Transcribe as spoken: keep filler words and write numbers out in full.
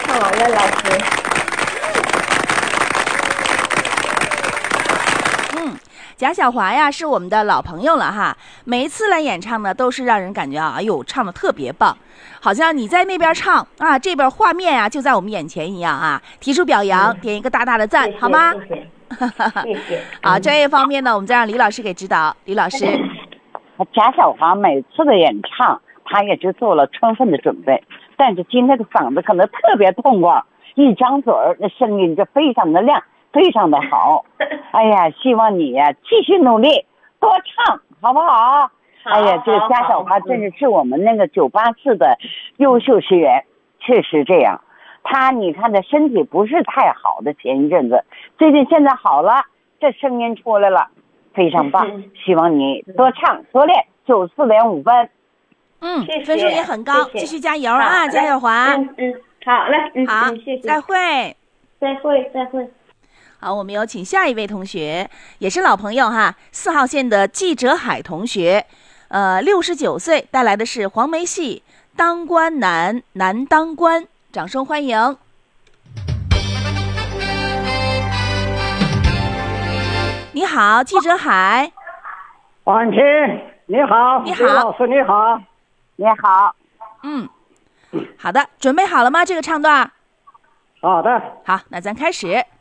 好的，老师。 嗯，贾小华呀是我们的老朋友了哈，每一次来演唱呢都是让人感觉啊，哎呦，唱的特别棒，好像你在那边唱啊，这边画面啊就在我们眼前一样啊，提出表扬，点一个大大的赞， 谢谢好吗？ 谢谢。谢谢。 好，专业方面呢，我们再让李老师给指导。李老师， 贾小华每次的演唱，他也是做了充分的准备，但是今天的嗓子可能特别痛快，一张嘴儿，那声音就非常的亮，非常的好。哎呀，希望你呀、啊、继续努力，多唱，好不好？哎呀，这个贾小华真是是我们那个九八四的优秀学员，确实这样。他你看他身体不是太好的前一阵子，最近现在好了，这声音出来了，非常棒。希望你多唱多练，九四点五分。 嗯， 谢谢分数也很高， 谢谢继续加油啊，贾小华。 嗯嗯，好嘞，嗯好， 嗯，谢谢， 再会。 再会，再会。 好，我们有请下一位同学，也是老朋友哈，四号线的季哲海同学，呃，六十九岁，带来的是黄梅戏《当官难，难当官》，掌声欢迎。你好，季哲海。 王安琪，你好。 你好， 刘老师你好。 你好。 嗯，好的，准备好了吗？这个唱段。 好的。 好，那咱开始。